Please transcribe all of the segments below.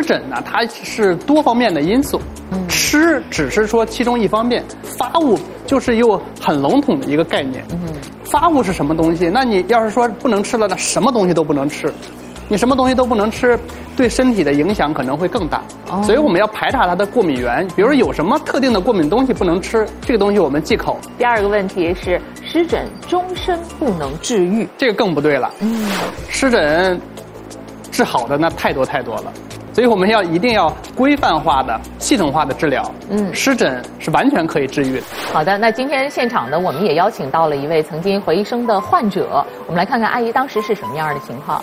疹呢，它是多方面的因素，吃只是说其中一方面，发物就是又很笼统的一个概念。发物是什么东西？那你要是说不能吃了，那什么东西都不能吃。你什么东西都不能吃，对身体的影响可能会更大。所以我们要排查它的过敏源，比如有什么特定的过敏东西不能吃，这个东西我们忌口。 第二个问题是湿疹终身不能治愈， 这个更不对了。湿疹治好的那太多了。所以我们一定要规范化的、系统化的治疗。湿疹是完全可以治愈的。 好的，那今天现场呢，我们也邀请到了一位曾经回生的患者，我们来看看阿姨当时是什么样的情况。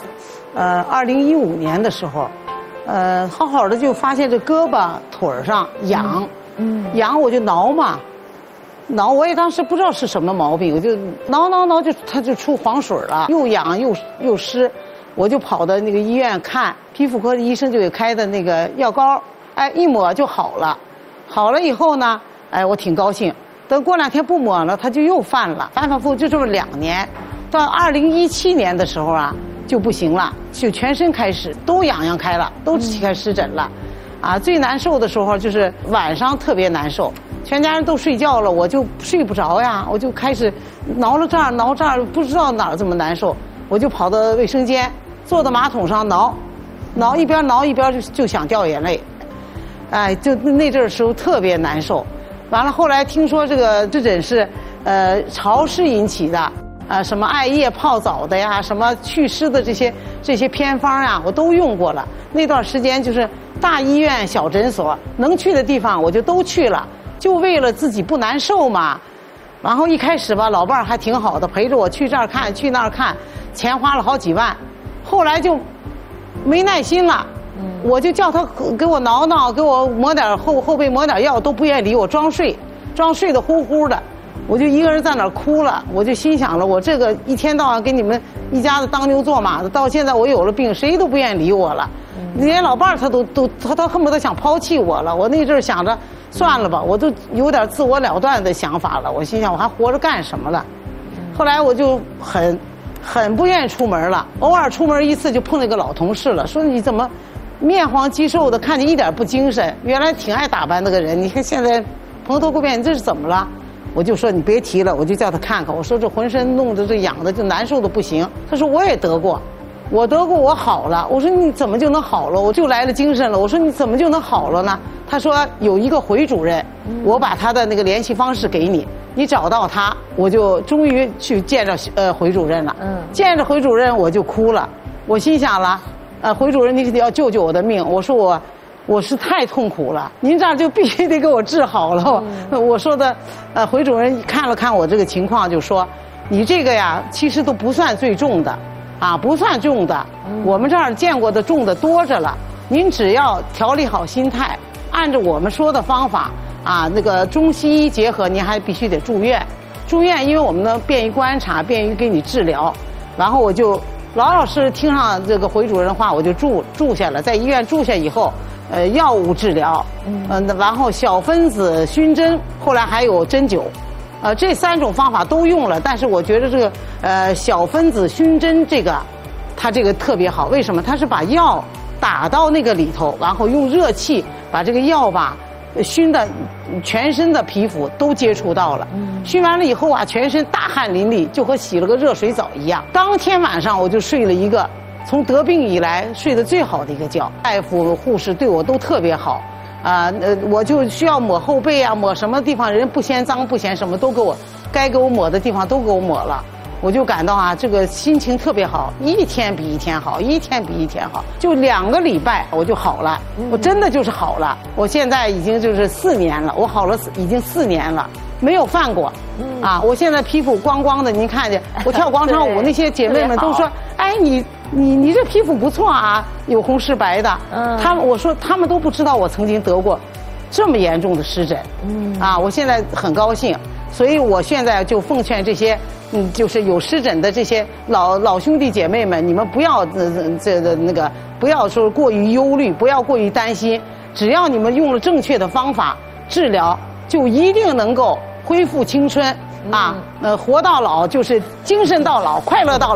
2015年的时候，好好的就发现这胳膊腿上痒，痒我就挠嘛，挠我也当时不知道是什么毛病，我就挠它就出黄水了，又痒又湿。我就跑到那个医院看，皮肤科的医生就给开的那个药膏，一抹就好了。好了以后呢，我挺高兴。等过2天不抹了，它就又犯了，反反复复就这么2年。到2017年的时候啊，就不行了，就全身开始都痒开了，都起开湿疹了。最难受的时候就是晚上特别难受，全家人都睡觉了，我就睡不着呀，我就开始挠了这儿挠这儿，不知道哪儿这么难受，我就跑到卫生间。坐到马桶上挠，一边挠一边就想掉眼泪，就那阵儿时候特别难受。完了后来听说这疹是潮湿引起的，什么艾叶泡澡的呀，什么祛湿的这些偏方呀，我都用过了。那段时间就是大医院、小诊所能去的地方我就都去了，就为了自己不难受嘛。然后一开始吧，老伴儿还挺好的，陪着我去这儿看去那儿看，钱花了好几万。后来就没耐心了，我就叫他给我挠挠，给我抹点后背抹点药，都不愿意理我，装睡得呼呼的，我就一个人在那儿哭了。我就心想了，我这个一天到晚给你们一家子当牛做马的，到现在我有了病，谁都不愿意理我了，连老伴儿他都恨不得想抛弃我了。我那阵儿想着算了吧，我都有点自我了断的想法了。我心想我还活着干什么了？后来我就很不愿意出门了，偶尔出门一次就碰那个老同事了，说你怎么面黄肌瘦的，看你一点不精神，原来挺爱打扮那个人，你看现在蓬头垢面，你这是怎么了？我就说你别提了，我就叫他看看，我说这浑身弄得这痒的就难受的不行。他说我也得过，我好了。我说你怎么就能好了？我就来了精神了。我说你怎么就能好了呢？他说有一个回主任，我把他的那个联系方式给你，你找到他，我就终于去见着回主任了。见着回主任我就哭了，我心想了，回主任你要救救我的命。我说我是太痛苦了，您这样就必须得给我治好了。我说的，回主任看了看我这个情况，就说你这个呀，其实都不算最重的，不算重的，我们这儿见过的重的多着了。您只要调理好心态，按照我们说的方法那个中西医结合，您还必须得住院。住院，因为我们呢便于观察，便于给你治疗。然后我就老实听上这个回主任的话，我就住下了。在医院住下以后，药物治疗，然后小分子熏针，后来还有针灸，这3种方法都用了。但是我觉得这个小分子熏针它这个特别好，为什么？它是把药打到那个里头，然后用热气把这个药吧熏的全身的皮肤都接触到了。熏完了以后全身大汗淋漓，就和洗了个热水澡一样。当天晚上我就睡了一个从得病以来睡得最好的一个觉，大夫护士对我都特别好，我就需要抹后背抹什么地方人不嫌脏不嫌什么，都给我该给我抹的地方都给我抹了。我就感到这个心情特别好，一天比一天好，一天比一天好，就2个礼拜我就好了，我真的就是好了。我现在已经就是4年了，我好了已经4年了，没有犯过，我现在皮肤光光的，您看见我跳广场舞，那些姐妹们都说，哎，你这皮肤不错有红是白的。我说他们都不知道我曾经得过这么严重的湿疹，我现在很高兴，所以我现在就奉劝这些就是有湿疹的这些老兄弟姐妹们，你们不要不要说过于忧虑，不要过于担心，只要你们用了正确的方法治疗，就一定能够恢复青春活到老，就是精神到老，快乐到老。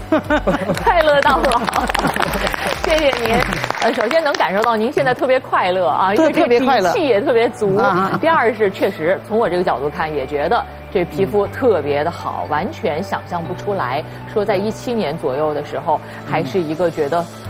快乐到老，谢谢您。首先能感受到您现在特别快乐啊，因为特别快乐， 气也特别足。第二是确实从我这个角度看，也觉得这皮肤特别的好，完全想象不出来，说在17年左右的时候，还是一个觉得